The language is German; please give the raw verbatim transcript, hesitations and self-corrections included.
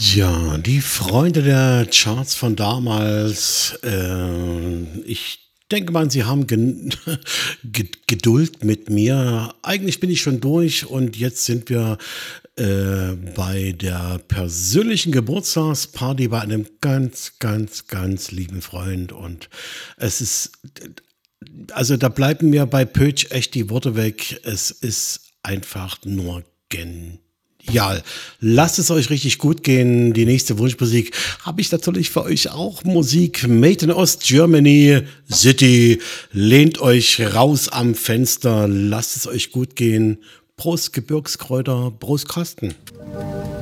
Ja, die Freunde der Charts von damals, äh, ich denke mal, sie haben gen Ge Geduld mit mir. Eigentlich bin ich schon durch und jetzt sind wir, äh, bei der persönlichen Geburtstagsparty bei einem ganz, ganz, ganz lieben Freund und es ist also, da bleiben mir bei Pötsch echt die Worte weg. Es ist einfach nur genial. Lasst es euch richtig gut gehen. Die nächste Wunschmusik habe ich natürlich für euch auch. Musik made in Ostgermany City. Lehnt euch raus am Fenster. Lasst es euch gut gehen. Prost Gebirgskräuter. Prost Kosten.